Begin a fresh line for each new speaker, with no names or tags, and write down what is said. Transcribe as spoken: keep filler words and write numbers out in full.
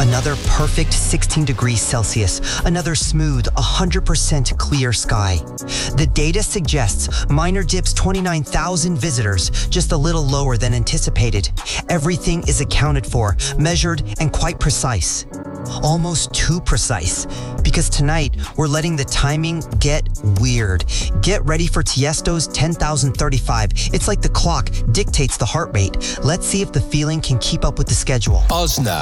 Another perfect sixteen degrees Celsius. Another smooth, one hundred percent clear sky. The data suggests minor dips twenty-nine thousand visitors, just a little lower than anticipated. Everything is accounted for, measured, and quite precise. Almost too precise. Because tonight, we're letting the timing get weird. Get ready for Tiesto's ten thousand thirty-five. It's like the clock dictates the heart rate. Let's see if the feeling can keep up with the schedule.
Ozna